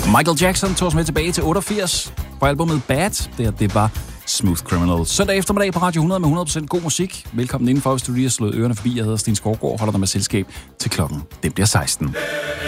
Michael Jackson tog os med tilbage til 88 på albumet Bad. Det var Smooth Criminal. Søndag eftermiddag på Radio 100 med 100% god musik. Velkommen indenfor, hvis du lige har slået ørerne forbi. Jeg hedder Sten Skovgaard, holder dig med selskab til klokken. Det bliver 16.